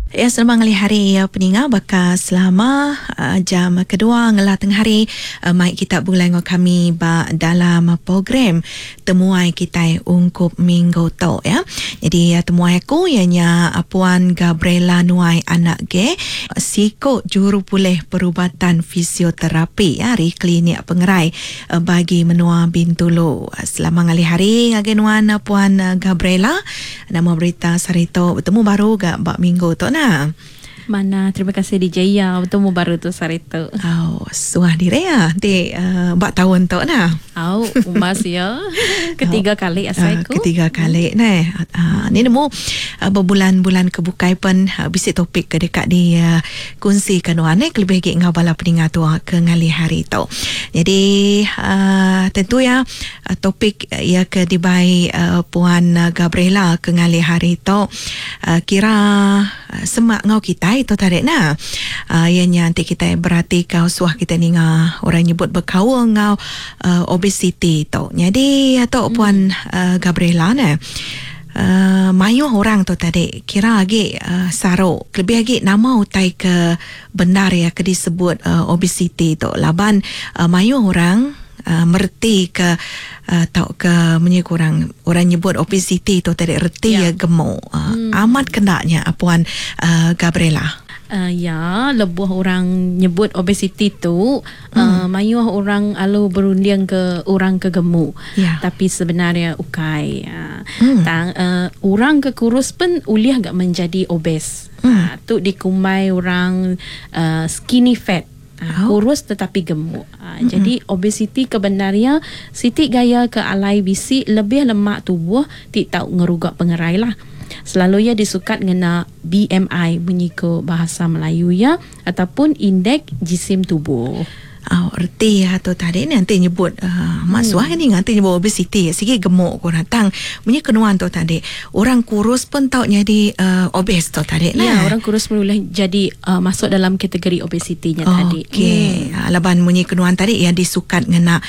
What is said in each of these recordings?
Ya, selamat hari peninga baka selama jam kedua ngelah tengah hari mai kita bulan dengan kami dalam program temuai kita ungkup minggu tu ya. Jadi temuai aku ianya Puan Gabriela Nuai anak ge siko juru pulih perubatan fisioterapi ya di klinik Pengerai bagi menua Bintulu. Selamat hari ngagenuan Puan Gabriela. Nama berita sarito bertemu baru gak bak minggu tu nah. Mana, terima kasih DJ ya bertemu baru tu sarito. Suah diri ya di bak tahun tu nah. Umas ya. Ketiga kali asaiku. Ketiga kali nah. Ni nemu berbulan-bulan kebukai pun bisi topik ke dekat di kunci kanuan lebih lagi ngabala peningat tu ke ngali hari tu. Jadi tentu ya topik ya ke dibai Puan Gabriela ke ngali hari tu kira semak ngau kita itu tarik nah. Ianya nanti kita berarti kau suah kita ni orang nyebut berkawa ngau obesity tu. Jadi atau Puan Gabriela nah. Mayu orang tu tadi kira lagi sarok lebih lagi nama utai ke benar ya ke disebut obesity tu laban mayu orang merti ke tau ke menyekurang orang nyebut obesity tu tadi reti ya gemuk amat kendaknya Puan Gabriela. Ya, lebuh orang nyebut obesity tu mayuh orang alu berunding ke orang ke gemuk. Tapi sebenarnya ukai. Orang ke kurus pun uliah gak menjadi obes. Tu dikumai orang skinny fat. Kurus tetapi gemuk. Jadi obesity kebenarnya siti gaya ke alai bisi lebih lemak tubuh ti tahu ngerugak pengerai lah. Selalunya disukat ngena BMI menyiko bahasa Melayu ya ataupun indeks jisim tubuh. Erti atau tadi nanti nyebut masuk ni nanti nyebut obesity sikit gemuk kau datang punya kenuan tu tadi orang kurus pun tahu jadi obes tu tadi ya orang kurus pun boleh jadi masuk dalam kategori obesity-nya tadi. Okey. Laban punya kenuan tadi yang disukat ngena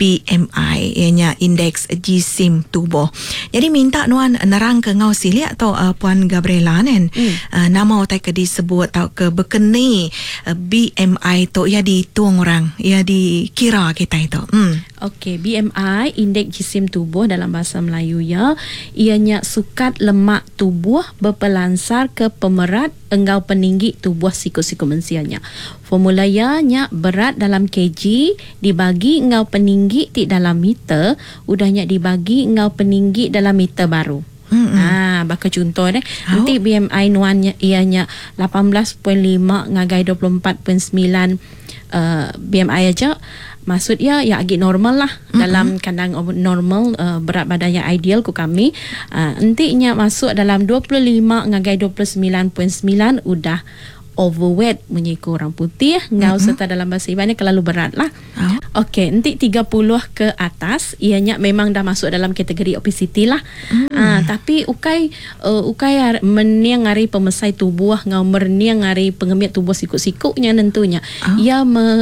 BMI ianya indeks jisim tubuh. Jadi minta nuan nerang ke ngau sili atau Puan Gabriela nen nama otai ke disebut atau ke berkeni BMI tu ya dihitung orang ya dikira kita itu. Okey, BMI indeks jisim tubuh dalam bahasa Melayu ya ianya sukat lemak tubuh berpelansar ke pemerat engkau peninggi tubuh siku-siku manusianya. Formulanya berat dalam kg dibagi engkau peninggi ti dalam meter udahnya dibagi engkau peninggi dalam meter baru. Baka contoh nanti BMI nuannya ianya 18.5 ngagai 24.9 BMI aja maksudnya ya agak normal lah dalam kandang normal berat badan yang ideal ku kami nantinya masuk dalam 25 ngagai 29.9 udah overweight menyiku orang putih ngau serta dalam bahasa Ibannya terlalu berat lah. Okey, nanti 30 ke atas ianya memang dah masuk dalam kategori obesity lah. Tapi ukai meniang hari pemesai tubuh ngau meniang hari pengemit tubuh sikuk-sikuknya tentunya. Ia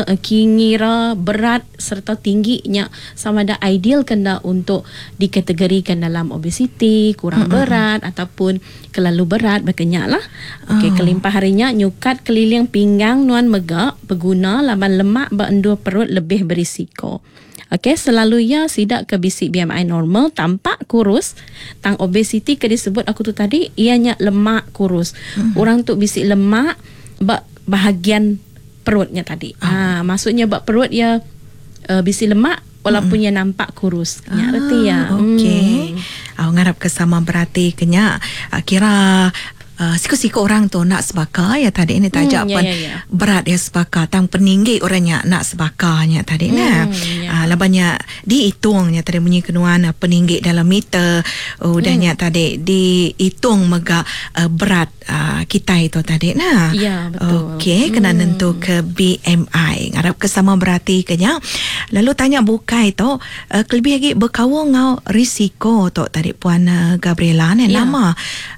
mengira berat serta tingginya sama ada ideal kena untuk dikategorikan dalam obesity, kurang berat ataupun terlalu berat berkenyak lah. Okey, kelimpah harinya nyukat keliling pinggang nuan megak pengguna laban lemak berendur perut lebih berisiko. Okey, selalunya sidak ke bisik BMI normal tampak kurus tang obesity ke disebut aku tu tadi ianya lemak kurus. Orang tu bisik lemak bahagian perutnya tadi. Maksudnya perut ya bisik lemak walaupun ia nampak kurus. Ngerti ya? Okey. Ngarap kesama berarti kenya kira siku-siku orang tu nak sebaka ya tadi ini tajak pun berat ya sebaka tang peninggi orangnya nak sebakanya tadi labannya dihitungnya tadi bunyi kenuan peninggi dalam meter udahnya tadi dihitung mega berat kita itu tadi ya betul. Okey, kena nentu ke BMI ngarap kesama berarti kenya lalu tanya bukai tu lebih lagi berkawa ngau risiko tu tadi Puan Gabriela nama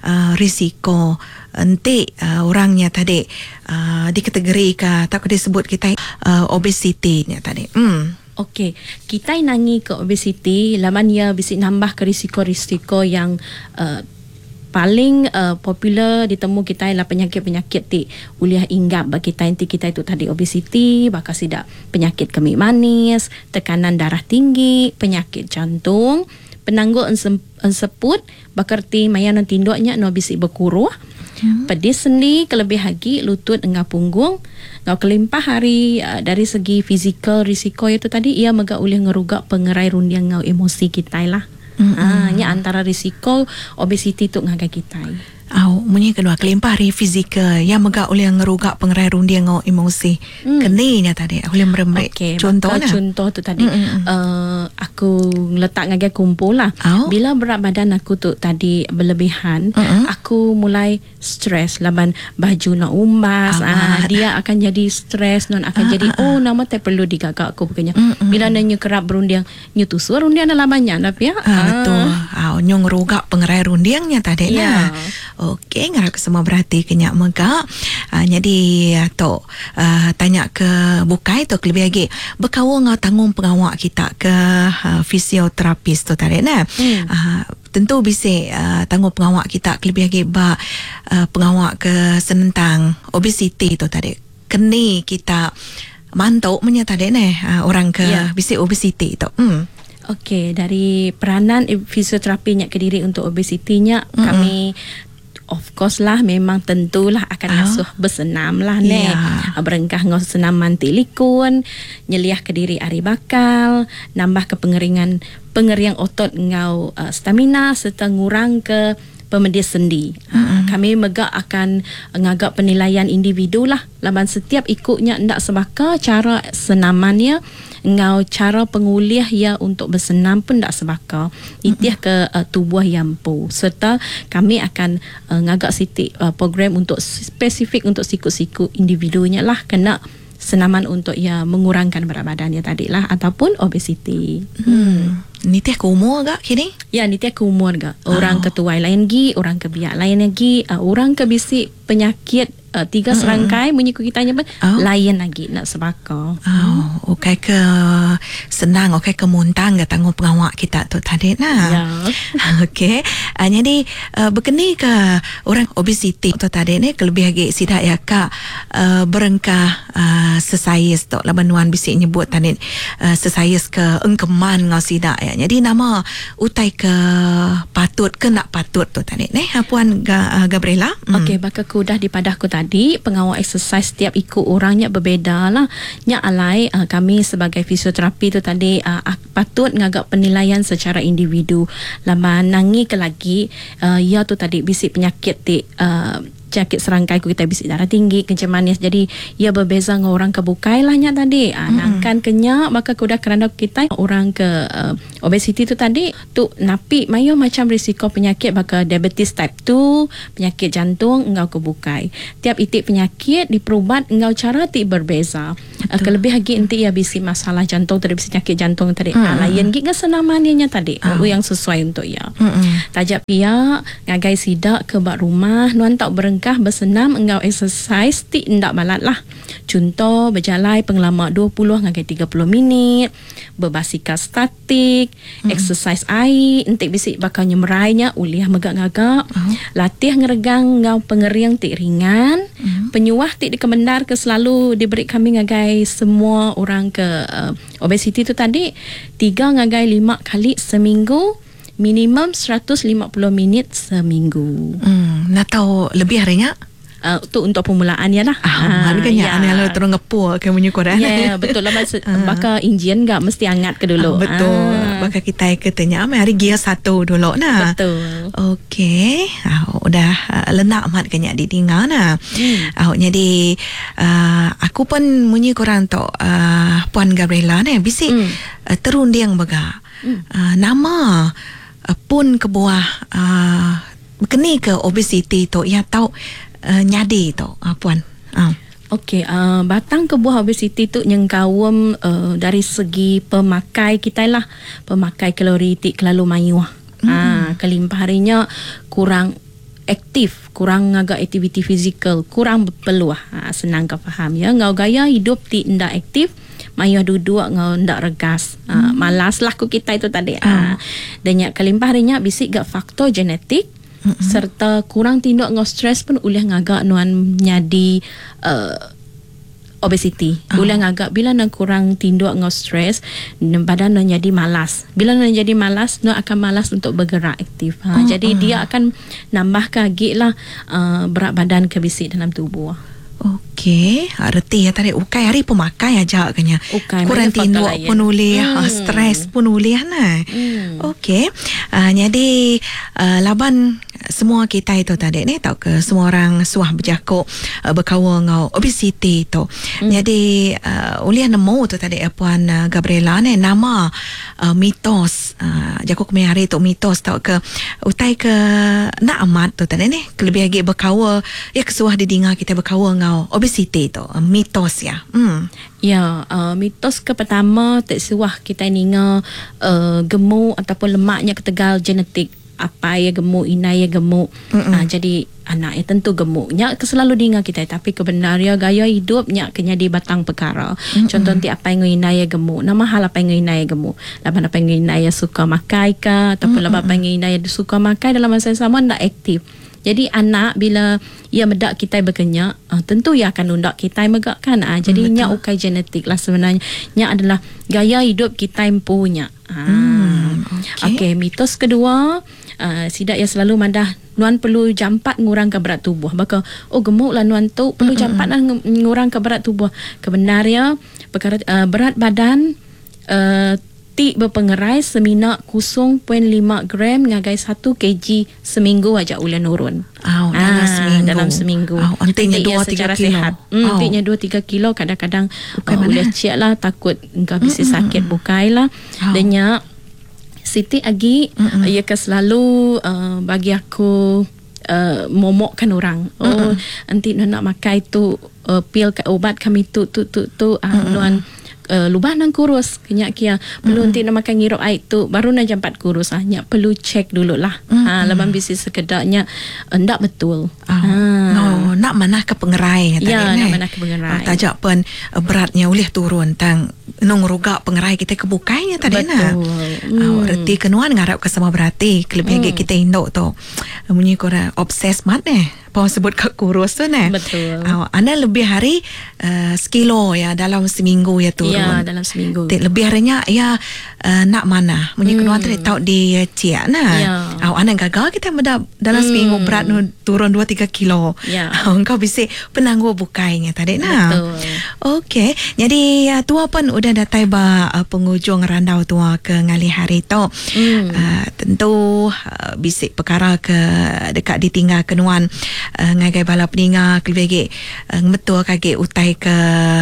risiko nanti orangnya tadi dikategorikan tak disebut kita obesity-nya tadi. Okey, kita nangi ke obesity laman ia bisa nambah ke risiko-risiko yang paling popular ditemu kita ialah penyakit-penyakit ti uliah inggap bagi kita itu tadi obesiti, bakal sidak penyakit kemih manis, tekanan darah tinggi, penyakit jantung, penangguh enseput, bakerti mayan tindoknya no bisi berkuruh, pedis sendi, kelebih hagi, lutut engau punggung, ngau kelimpah hari dari segi fizikal risiko itu tadi ia mega ulih ngerugak pengerai rundiang ngau emosi kita lah. Nya antara risiko obesiti tu ngagai kita. Munyi kedua kelimpah hari fizikal yang mega oleh ngerugak pengerai rundi ngau emosi. Keninya tadi oleh meremrek. Okay, contohnya contoh tu tadi aku letak ngagai kumpul lah. Bila berat badan aku tu tadi berlebihan, aku mulai stres laban baju nak umbas. Dia akan jadi stres, non akan jadi nama tak perlu digagak aku bukannya. Bila nanya kerap berundiang nyutusu rundiang dalam banyak tapi ya. Betul. Nyong rugak pengerai rundiangnya tadi lah. Okey, ngarap semua berhati kenyak mega. Jadi tok tanya ke bukai tok lebih lagi berkawa ngau tanggung pengawak kita ke fisioterapis tu tadi nah. Tentu bisa tanggung pengawak kita lebih lagi pengawak ke senentang obesiti tu tadi. Keni kita mantau menyata deh orang ke bisa obesiti tu. Okey, dari peranan fisioterapinya ke diri untuk obesitinya kami of course lah memang tentulah akan asuh bersenam lah berengkah ngau senam mantilikun, nyeliah ke diri ari bakal, nambah ke pengerian otot ngau stamina serta ngurang ke pemedis sendi. Kami megak akan ngagak penilaian individu lah laban setiap ikutnya ndak sebaka cara senamannya ngau cara penguliah ya untuk bersenam pun tak sebaka itiah ke tubuh yang pu serta kami akan ngagak sitik program untuk spesifik untuk siku-siku individunya lah kena senaman untuk ya mengurangkan berat badannya tadi lah ataupun obesiti. Ni tiah ke umur agak kini? Ya, ni tiah ke umur agak. Orang ke tuai lain lagi, orang ke biak lain lagi, orang ke bisi penyakit 3 serangkai bunyi kitanya pun lain lagi nak sebaka. Okey ke senang, okey ke muntang ke tanggung pengawak kita tu tadi nah. Ya. Okey. Jadi berkeni ke orang obesiti tu tadi ni kelebih lagi sidak ya kak berengkah sesaiz tu labanuan bisi nyebut tadi sesaiz ke engkeman ngau sidak ya. Jadi nama utai ke patut ke nak patut tu tadi ni Puan Gabriela. Okey, bakal kudah di padahku tadi pengawal exercise setiap ikut orangnya berbeza lah. Nya alai kami sebagai fisioterapi tu tadi patut ngagak penilaian secara individu. Lama nangi ke lagi ya tu tadi bisik penyakit penyakit serangkai kita bisik darah tinggi, kencing manis. Jadi ia berbeza dengan orang kebukai lah nya tadi. Nangkan kenyak maka kuda kerana kita orang ke obesiti tu tadi tu napi mayo macam risiko penyakit bakal diabetes type 2, penyakit jantung engau kebukai. Tiap itik penyakit diperubat engau cara ti berbeza. Kelebih lagi enti ia bisik masalah jantung tadi bisik penyakit jantung tadi. Lain gig senamannya tadi yang sesuai untuk ia. Tajak pia ngagai sidak ke bak rumah nuan tak berengkah bersenam engau exercise ti ndak balat lah. Contoh berjalai pengelama 20 ngagai 30 minit, berbasikal statik, exercise air, entik bisik bakal nyemerainya uliah megak-gagak, latih ngeregang ngau pengeriang ti ringan, penyuah ti dikemendar ke selalu diberi kami ngagai semua orang ke obesiti tu tadi 3 ngagai 5 kali seminggu, minimum 150 minit seminggu. Nak tahu lebih harinya? Tu untuk permulaan ya lah. Makanya ane lalu terus ngepul ke menyukur. Ya, betul lah. Bakal enjin enggak mesti hangat ke dulu. Betul. Bakal kita katanya hari gear 1 dulu nah. Betul. Okey. Udah lenak amat kenya di tinggal nah. Jadi aku pun munyi korang tu Puan Gabriela ni bisik terundiang baga. Nama pun kebuah keni ke obesiti tu ya tahu nyadi tu Puan. Okey, batang kebuah obesiti tu yang kawam dari segi pemakai kita lah, pemakai kalori ti kelalu mayuah. Kelimpah harinya kurang aktif, kurang agak aktiviti fizikal, kurang berpeluah. Senang kau faham ya. Ngau gaya hidup ti ndak aktif, mayuh duduk ngau ndak regas. Malas lah ku kita itu tadi. Dan kelimpah harinya bisik gak faktor genetik serta kurang tindak ngau stres pun boleh ngagak nuan nyadi obesity. Boleh ngagak bila nak kurang tindak ngau stres, badan nak jadi malas. Bila nak jadi malas, nak akan malas untuk bergerak aktif. Jadi dia akan nambah kagik lah berat badan kebisik dalam tubuh. Okey, reti ya tadi ukai hari pemakai aja kanya. Kurang tindak pun boleh, stres pun boleh nah. Okey. Jadi laban semua kita itu tadi ni tahu ke semua orang suah berjakuk berkawa ngau obesity tu. Jadi ulian nemu tu tadi puan Gabriela ni nama mitos jakuk kami hari tu mitos tahu ke utai ke nak amat tu tadi ni lebih lagi berkawa ya kesuah didinga kita berkawa ngau obesity tu mitos ya. Ya, mitos ke pertama tak suah kita ninga gemuk ataupun lemaknya ketegal genetik. Apa ya gemuk, ina ya gemuk. Jadi anak ya tentu gemuknya selalu dengar kita, tapi kebenarannya gaya hidupnya kena di batang perkara. Contoh nanti apa yang ina ya gemuk, nama hal apa yang ina ya gemuk, laban apa yang ina ya suka makai ke ataupun laban apa yang ina ya suka makai dalam masa yang sama ndak aktif. Jadi anak bila ia medak kita berkenyak, tentu ia akan undak kita megakkan. Jadi nya ukai genetik lah sebenarnya. Nya adalah gaya hidup kita yang punya. Okey, mitos kedua, sidak yang selalu madah nuan perlu jampat ngurangkan berat tubuh. Baka gemuk lah nuan tu perlu jampat lah ngurangkan berat tubuh. Kebenarnya perkara berat badan ti berpengerai semina 0.5 gram ngagai 1 kg seminggu aja ulah nurun. Dalam seminggu. Antinya 2-3 kilo. Antinya 2-3 kilo kadang-kadang boleh cek lah takut engkau bisa sakit bukai lah. Danya Siti lagi ia ke selalu bagi aku momokkan orang. Nanti nak makai tu pil ubat kami tu nuan lubah nang kurus kenyak kia perlu nanti nak makan ngirup air tu baru nak jampat kurus nyak perlu cek dulu lah laban bisnis sekedarnya ndak betul nak mana ke pengerai nak mana ke pengerai tajak pun beratnya boleh turun tang nong roga pengerai kita kebukainya tadi na reti kenuan ngarap ke sama berarti kelebih kita indok tu munyi kora obses mat Pau sebut kat kurus tu nah. Betul. Anda lebih hari sekilo ya dalam seminggu ya turun. Ya dalam seminggu. Lebih harinya ya nak mana. Munyi kenuan tu tahu di cia nah. Anda gagal kita dalam seminggu berat turun 2-3 kilo. Ya. Engkau bisa penangguh bukainya tadi nah. Betul. Okey. Jadi tua pun udah datai ba penghujung randau tua ke ngali hari tu. Tentu bisik perkara ke dekat ditinggal kenuan ngagai balap peninga kelebih betul kage utai ke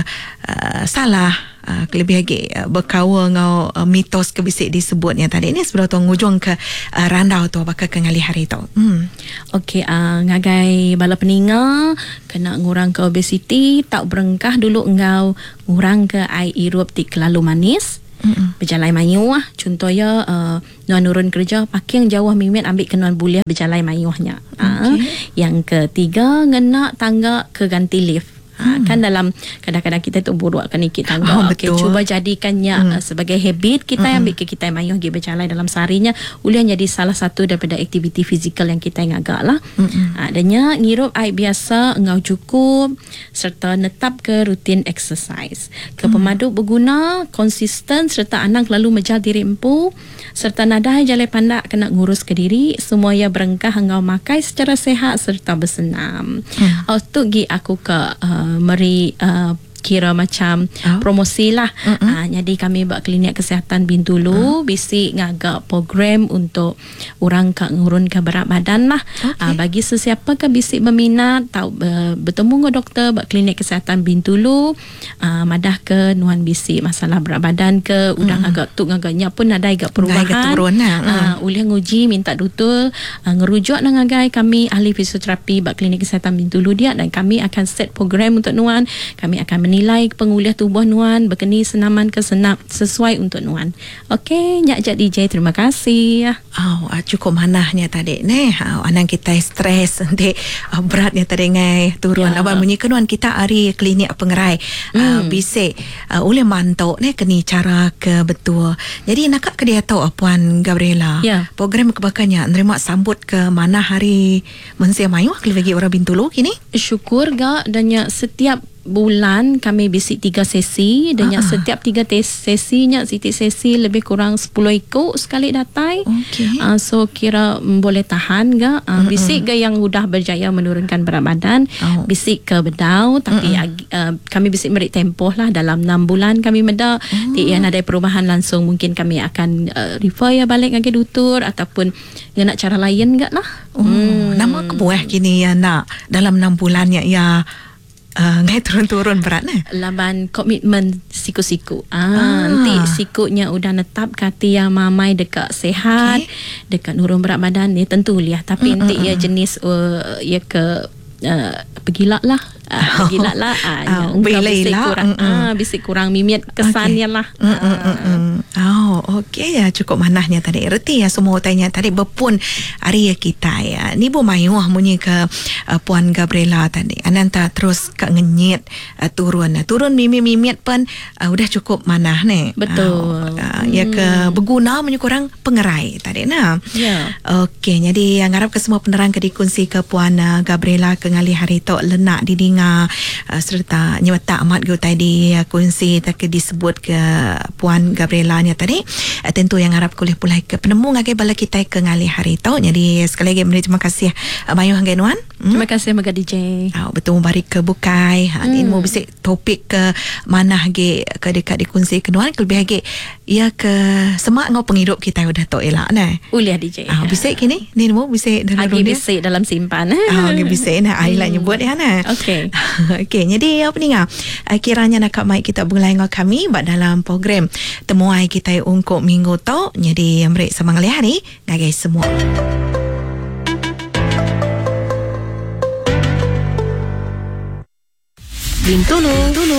salah kelebih lagi berkawa ngau mitos kebisik disebutnya tadi ni seberapa ngujung ke randau tu bakal ke ngali hari tu. Okey, ngagai balap peninga kena ngurang ke obesity, tak berengkah dulu engau ngurang ke air irup ti kelalu manis. Berjalai mayuh contohnya nuan nurun kerja pakai yang jauh mimin ambil kenuan buliah berjalai mayuhnya. Yang ketiga ngena tangga ke ganti lift. Kan dalam kadang-kadang kita tu buruakkan ikit tangga. Cuba jadikannya sebagai habit kita ambil ke kita mayuh pergi berjalan dalam seharinya ulian jadi salah satu daripada aktiviti fizikal yang kita agak lah. Adanya ngirup air biasa engau cukup serta netap ke rutin exercise. Ke pemadu berguna konsisten serta anak lalu menjal diri empu serta nadai jalai pandak kena ngurus ke diri semua ia berengkah engau makai secara sehat serta bersenam. Tu gi aku ke meri kira macam promosi lah. Jadi kami buat klinik kesihatan Bintulu bisi ngagak program untuk orang ngurunkan berat badan lah. Bagi sesiapa ke bisi berminat tahu bertemu dengan doktor buat klinik kesihatan Bintulu madah ke nuan bisi masalah berat badan ke udang agak tu ngagaknya pun ada agak perubahan. Ulih nguji minta doktor ngerujuk dengan ngagai kami ahli fisioterapi buat klinik kesihatan Bintulu dia dan kami akan set program untuk nuan. Kami akan bernilai penguliah tubuh Nuan, berkeni senaman kesenap sesuai untuk Nuan. Okey, Nyak Jad DJ, terima kasih. Cukup manahnya tadi ni. Anang kita stres nanti beratnya tadi ngai turun. Abang bunyi kenuan kita hari klinik pengerai. Bisik oleh mantok ni keni cara ke betul. Jadi nak ke dia tahu Puan Gabriela. Program kebakannya nerima sambut ke mana hari mensia mayu kalau bagi orang Bintulu kini. Syukur gak dan setiap bulan kami bisik 3 sesi dan setiap 3 sesinya sesi lebih kurang 10 ikut sekali datai. So kira boleh tahan ke bisik ke yang sudah berjaya menurunkan berat badan, bisik ke bedau tapi kami bisik beri tempoh lah dalam 6 bulan kami meda yang ada perubahan langsung mungkin kami akan refer ya balik lagi doktor ataupun yang nak cara lain enggak lah. Nama kebuah kini ya nak dalam 6 bulan ya ngai turun-turun berat nah. Laban komitmen siku-siku. Nanti sikunya udah netap kati yang mamai dekat sehat, dekat nurun berat badan ni tentu liah. Tapi nanti ya jenis ya ke pergilak lah. Pergilak lah. Bisik kurang mimit kesannya lah. Okey ya, cukup manahnya tadi. Reti ya semua tanya tadi berpun hari kita ya. Ni bu mayuh munyi ke Puan Gabriela tadi. Ananta terus ke ngenyit turun mimit pun udah cukup manah ni. Betul. Ya ke berguna munyi kurang pengerai tadi nah. Okey, jadi yang harap ke semua penerang ke dikunci ke Puan Gabriela ke ngali hari tok lenak didinga serta nyewata amat go tadi kunci tak disebut ke Puan Gabriela nya tadi. Tentu yang harap kuliah pulai ke penemu ngagai bala kita ke ngali hari tau. Jadi sekali lagi terima kasih Bayu Hanggai Nuan. Terima kasih Maga DJ. Betul mubarik ke bukai. Ini mau bisik topik ke mana hage ke dekat dikunci ke Nuan lebih hage ya ke semak ngau penghidup kita udah tau elak nah. Uliah DJ. Bisik kini ni mau bisik dalam lagi bisik dalam simpan. Lagi bisik nah ai lah nyebut ya nah. Okey. Okey, jadi apa ni kiranya nak mai kita mulai dengan kami dalam program temuai kita untuk minggu tu. Jadi amrik sama ngali hari ngagai semua. Bintulu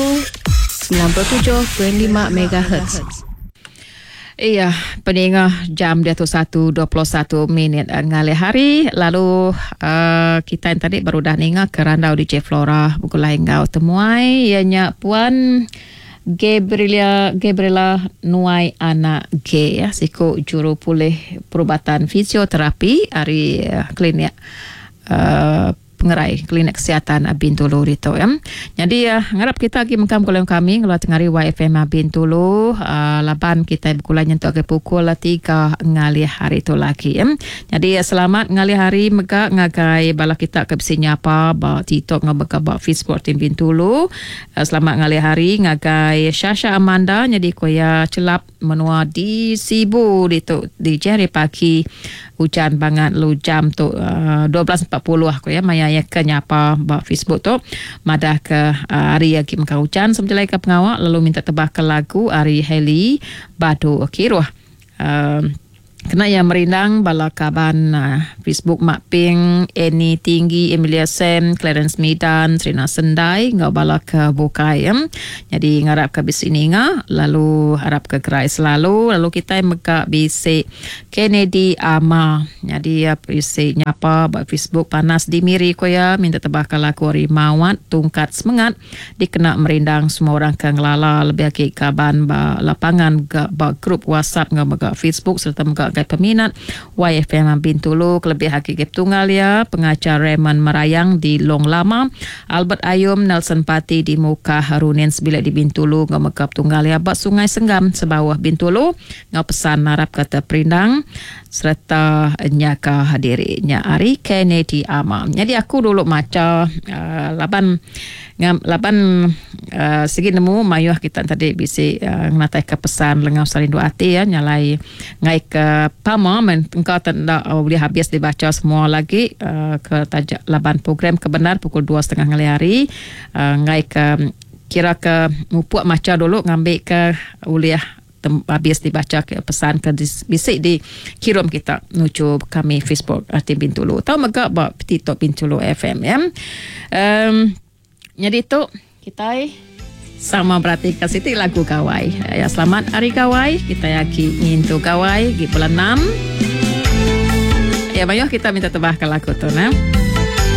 97.5 MHz. Iya, pendengar jam dia tu 1:21 ngali hari. Lalu kita yang tadi baru dah dengar kerandau DJ Flora bukulai ngau temuai ianya Puan Gabriela Nuai anak G ya, siku juru pulih perubatan fisioterapi hari klinik pengerai klinik kesihatan Bintulu itu ya. Jadi ngarap kita lagi mengkam kolom kami kalau tengari YFM Bintulu laban kita bukulan untuk ke pukul 3 ngali hari itu lagi ya. Jadi selamat ngali hari mega ngagai bala kita ke bisinya apa ba TikTok ngabaka ba Facebook tim Bintulu. Selamat ngali hari ngagai Shasha Amanda jadi koya celap menua di Sibu itu di jari pagi hujan banget lu jam tu 12.40 aku ya maya ya ke nyapa ba Facebook tu madah ke hari ya kim ka hujan semenjak ke pengawak lalu minta tebah ke lagu Ari Heli Badu Kiruah kena yang merindang bala kaban Facebook Mak Ping, Eni Tinggi, Emilia Sam, Clarence Midan, Trina Sendai ngau bala ke bukai jadi ngarap ke bisini lalu harap ke gerai selalu lalu kita mega bisi Kennedy Ama jadi bisi nyapa ba Facebook panas di miri ko ya minta tebah ke lagu Rimawat tungkat semangat dikena merindang semua orang ke ngelala lebih lagi kaban ba lapangan ba grup WhatsApp ngau mega Facebook serta mega sebagai peminat YFM Bintulu kelebih hakiki tunggal ya pengajar Raymond Merayang di Long Lama Albert Ayum Nelson Pati di Muka Harunin Sebilik di Bintulu ngamekap tunggal ya bak Sungai Senggam sebawah Bintulu ngau pesan narap kata perindang serta nyaka hadirinya Ari Kennedy Ama. Jadi aku dulu maca laban segi nemu mayuh kita tadi bisi ngatai ke pesan lengau salindu ati ya nyalai ngai ke pama engkau tanda boleh habis dibaca semua lagi ke tajak laban program kebenar pukul 2:30 hari ngai ke kira ke mupuak maca dulu ngambil ke uliah habis dibaca ke pesan ke bisik di kirim kita nuju kami Facebook tim Bintulu tahu mega bak TikTok Bintulu FM ya. Jadi tu kita sama berarti kasih ti lagu Kawai. Ya, selamat hari Kawai. Kita yaki ngintu Kawai di bulan 6. Ya, bayo kita minta tebah ke lagu tu, nah.